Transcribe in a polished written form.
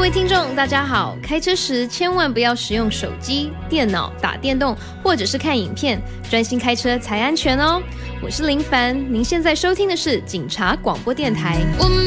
位听众大家好，开车时千万不要使用手机、电脑打电动或者是看影片，专心开车才安全哦。我是林凡，您现在收听的是警察广播电台。